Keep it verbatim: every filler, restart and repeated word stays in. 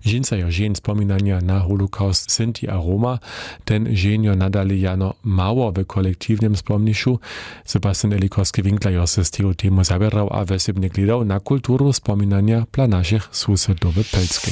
Žinca jo žen spominania na holokaust Sinti a Roma, ten žen jo nadali jano mało w kolektywnym spomniszu, Sebastian Elikorski Winkler jo se z tego temu zabierał a wesebnie gledał na kulturu spominania dla naszych susedów w Pelskiej.